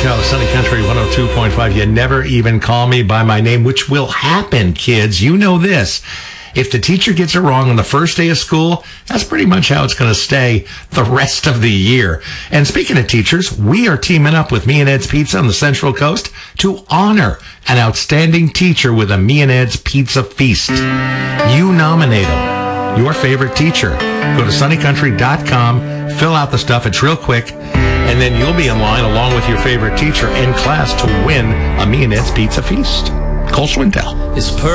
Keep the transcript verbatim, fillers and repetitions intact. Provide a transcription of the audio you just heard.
Swintel, Sunny Country one oh two point five. You never even call me by my name, which will happen, kids. You know this. If the teacher gets it wrong on the first day of school, that's pretty much how it's going to stay the rest of the year. And speaking of teachers, we are teaming up with Me and Ed's Pizza on the Central Coast to honor an outstanding teacher with a Me and Ed's Pizza Feast. You nominate them, your favorite teacher. Go to sunny country dot com, fill out the stuff. It's real quick. And then you'll be in line along with your favorite teacher in class to win a Me and Ed's Pizza Feast. Cole Swintel. It's per-